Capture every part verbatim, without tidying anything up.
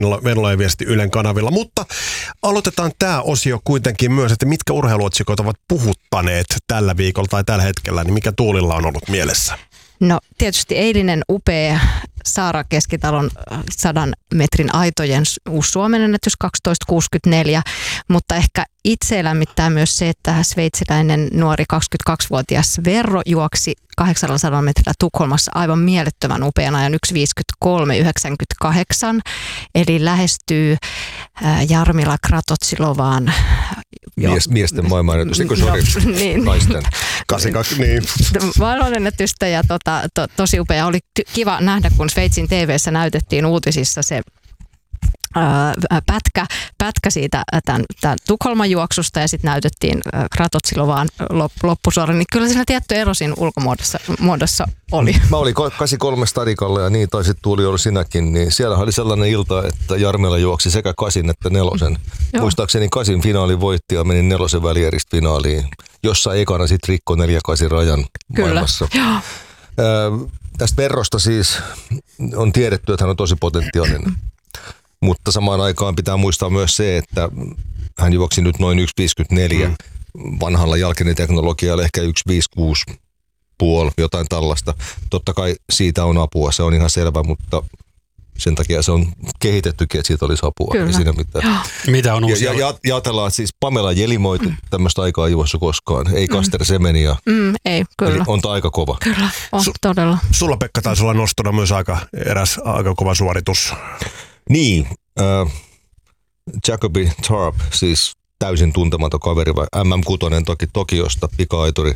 Venlojen viesti Ylen kanavilla. Mutta aloitetaan tämä osio kuitenkin myös, että mitkä urheiluotsikot ovat puhuttaneet tällä viikolla tai tällä hetkellä, niin mikä Tuulilla on ollut mielessä? No tietysti eilinen upea Saara Keskitalon sadan metrin aitojen uusi Suomen ennätys kaksitoista kuusikymmentäneljä, mutta ehkä itse lämmittää myös se, että sveitsiläinen nuori kaksikymmentäkaksivuotias Verro juoksi kahdeksansadan metrillä Tukholmassa aivan mielettömän upean ajan yksi viisikymmentäkolme yhdeksänkymmentäkahdeksan, eli lähestyy Jarmila Kratotsilovaan. Mies, miesten maailmanennätys, eikö sori, no, niin. naisten. kahdeksankymmentäkaksi, niin. Maailmanennätystä ja tota, to, tosi upea. Oli kiva nähdä, kun Sveitsin T V:ssä näytettiin uutisissa se ää, pätkä, pätkä siitä tämän, tämän Tukholman juoksusta ja sitten näytettiin Kratotsilovaan loppusuora. Niin kyllä siinä tietty ero siinä ulkomuodossa muodossa oli. Mä olin kahdeksankymmentäkolme stadikalla ja niin taisit Tuuli olla sinäkin, niin siellä oli sellainen ilta, että Jarmila juoksi sekä kasin että nelosen. Joo. Muistaakseni kasin finaali voitti ja meni nelosen välieristä finaaliin, jossa ekana sitten rikko neljä kasin rajan kyllä. Maailmassa. Joo. Äh, tästä Verrosta siis on tiedetty, että hän on tosi potentiaalinen, mutta samaan aikaan pitää muistaa myös se, että hän juoksi nyt noin yksi viisikymmentäneljä mm. vanhalla jalkineteknologialla, ehkä yksi viisikymmentäkuusi puoli, jotain tällaista. Totta kai siitä on apua, se on ihan selvä, mutta sen takia se on kehitettykin, että siitä olisi apua. Kyllä. Ei siinä mitään. Mitä on uusia? Ja, ja, ja ajatellaan, että siis Pamela Jelimoitu mm. tämmöistä aikaa ei juossa koskaan. Ei Kaster Semenia. Mm, ei, kyllä. Eli on aika kova. Kyllä, on Su- todella. Sulla, Pekka, taisi olla nostona myös aika, eräs aika kova suoritus. Niin. Äh, Jacobi Tarp, siis täysin tuntematon kaveri, vai M M kuusi toki Tokiosta, pika-aituri.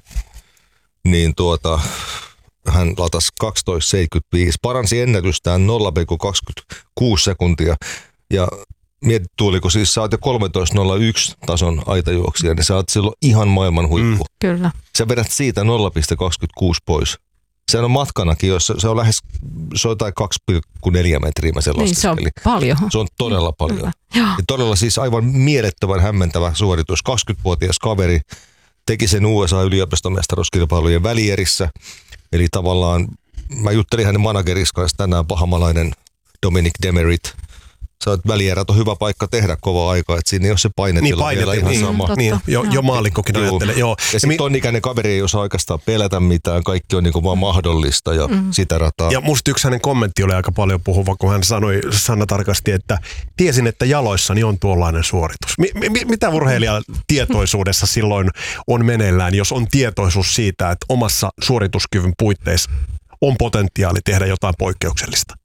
Niin tuota, hän latasi kaksitoista seitsemänkymmentäviisi, paransi ennätystään nolla pilkku kaksikymmentäkuusi sekuntia. Ja mietit Tuuliko, siis sä oot jo kolmetoista nolla yksi tason aitajuoksija, niin sä oot silloin ihan maailman huippu. Mm, kyllä. Sä vedät siitä nolla pilkku kaksikymmentäkuusi pois. Se on matkanakin, jos se on lähes, se on jotain kaksi pilkku neljä metriä mä sen niin, se on paljon. Se on todella paljon. Ja todella siis aivan mielettömän hämmentävä suoritus. kaksikymmentävuotias kaveri teki sen U S A-yliopistomestaruuskilpailujen välierissä. Eli tavallaan, mä juttelin hänen managerissa kanssa tänään, pahamalainen Dominic Demerit. Sä oot välierät on hyvä paikka tehdä kovaa aikaa, että siinä ei ole se painetila niin, vielä ihan niin, sama. Totta, niin, jo, jo maallikkokin ajattelee. Joo. Ja sitten ton ikäinen kaveri ei osaa oikeastaan pelätä mitään, kaikki on niinku vaan mahdollista ja mm. sitä rataa. Ja musta yksi hänen kommentti oli aika paljon puhuva, kun hän sanoi sanatarkasti, että tiesin, että jaloissani on tuollainen suoritus. Mi- mi- mitä urheilijan tietoisuudessa silloin on meneillään, jos on tietoisuus siitä, että omassa suorituskyvyn puitteissa on potentiaali tehdä jotain poikkeuksellista?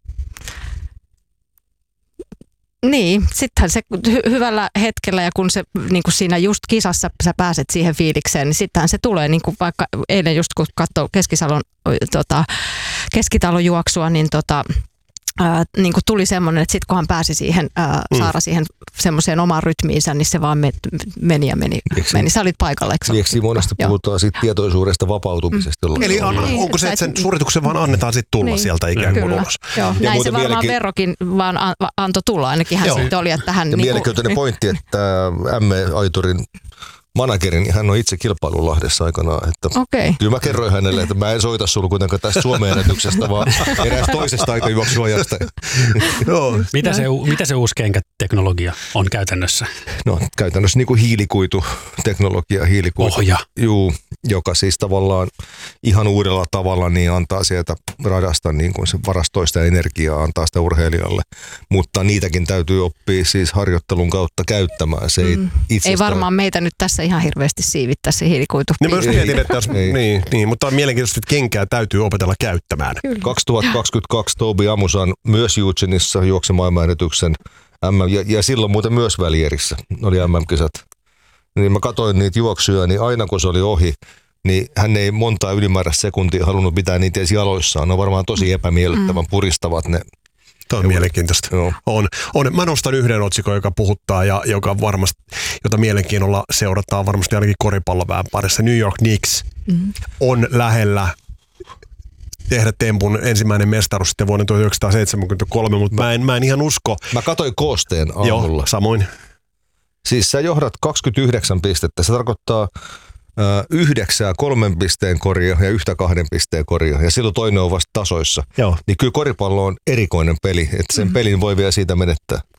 Niin, sittenhän se hy- hyvällä hetkellä ja kun se niin kuin siinä just kisassa sä pääset siihen fiilikseen, niin sittenhän se tulee, niin kuin vaikka eilen just kun katsoi Keskisalon, tota, Keskitalon juoksua, niin tota, ää, niin kuin tuli semmoinen, että sitten kun hän pääsi siihen, ää, mm. Saara siihen semmoiseen omaan rytmiinsä, niin se vaan me, meni ja meni. meni. Sä olit paikalla, eikö Lieksi monesti puhutaan siitä tietoisuudesta vapautumisesta. Mm. Eli on, niin, onko se, että sen suorituksen vaan annetaan sitten tulla niin, sieltä ikään kuin ulos? Joo, ja näin se varmaan mielenki... Verrokin vaan antoi tulla, ainakin hän sitten oli, että hän... Ja niin mielenkiintoinen pointti, että M-aiturin manageri, niin hän on itse kilpailulahdessa aikanaan. Että okay. Kyllä mä kerroin hänelle, että mä en soita sulla kuitenkaan tästä Suomen ennätyksestä, vaan eräästä toisesta aikajuoksuajasta. no. mitä, se, mitä se uusi kenkäteknologia on käytännössä? No käytännössä niin kuin hiilikuituteknologia, hiilikuitu, Ohja. Juu, joka siis tavallaan ihan uudella tavalla niin antaa sieltä radasta niin kuin se varastoista energiaa, antaa sitä urheilijalle. Mutta niitäkin täytyy oppia siis harjoittelun kautta käyttämään. Se ei, mm. itsestään... ei varmaan meitä nyt tässä ihan hirveästi siivittää se hiilikuitu. Niin mä mietin, että jos, niin, niin, mutta on mielenkiintoista, että kenkää täytyy opetella käyttämään. Kyllä. kaksituhattakaksikymmentäkaksi Tobi Amusan myös Eugenissa juoksi maailmanennätyksen M M, ja, ja silloin muuten myös välierissä oli M M-kisat. Niin mä katsoin niitä juoksuja, niin aina kun se oli ohi, niin hän ei montaa ylimääräistä sekuntia halunnut pitää niitä edes jaloissaan. Ne on varmaan tosi epämiellyttävän mm. puristavat ne. Tämä on mielenkiintoista. On, on. Mä nostan yhden otsikon, joka puhuttaa ja joka varmasti, jota mielenkiinnolla seurataan varmasti ainakin koripalloväen parissa. New York Knicks mm. on lähellä tehdä tempun ensimmäinen mestaruus sitten vuonna tuhatyhdeksänsataaseitsemänkymmentäkolme, mutta mä en, mä en ihan usko. Mä katsoin koosteen aamulla. Joo, samoin. Siis sä johdat kaksikymmentäyhdeksän pistettä. Se tarkoittaa yhdeksää kolmen pisteen koria ja yhtä kahden pisteen koria, ja silloin toinen on vasta tasoissa. Joo. Niin kyllä koripallo on erikoinen peli, että sen pelin voi vielä siitä menettää.